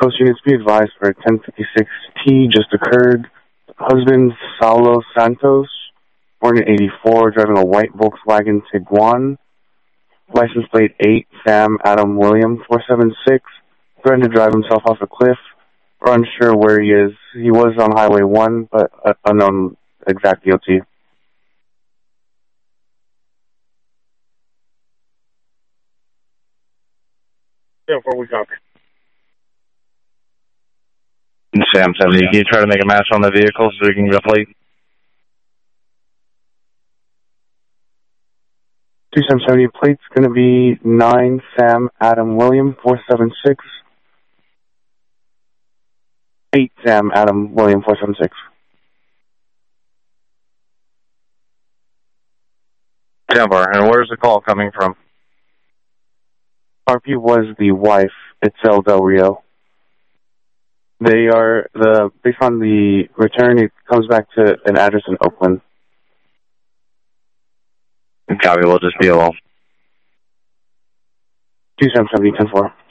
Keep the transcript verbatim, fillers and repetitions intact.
Coast units be advised for a ten fifty-six T just occurred. Husband Saulo Santos, born in eighty-four, driving a white Volkswagen Tiguan. License plate eight, Sam Adam William four seven six. Threatened to drive himself off a cliff. We're unsure where he is. He was on Highway one, but uh, unknown exact D O T. Yeah, four, we copy. Sam seventy, can you try to make a match on the vehicle so we can get a plate? two seven seventy plate's going to be nine, Sam Adam William four seven six. eight, Sam Adam William four seven six. Denver, and where's the call coming from? R P was the wife, Itzel Del Rio. They are, the based on the return, it comes back to an address in Oakland. Copy, we'll just be alone. two seven seven, ten four.